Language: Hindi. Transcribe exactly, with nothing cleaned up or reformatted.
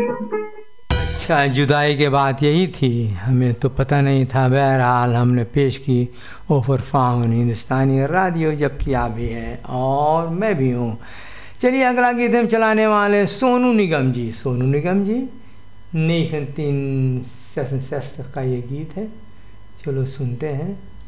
अच्छा, जुदाई के बात यही थी, हमें तो पता नहीं था। बहरहाल हमने पेश की ओफर फाउन हिंदुस्तानी रेडियो, जबकि आप भी हैं और मैं भी हूँ। चलिए अगला गीत हम चलाने वाले सोनू निगम जी। सोनू निगम जी नहीं तीन शस्त्र का ये गीत है, चलो सुनते हैं।